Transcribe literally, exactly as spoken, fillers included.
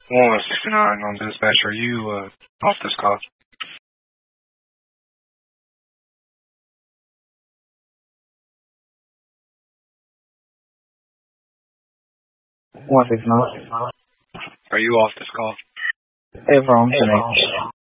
one sixty-nine on dispatch. Are you uh, off this call? one sixty-nine. Are you off this call? Hey, from connect.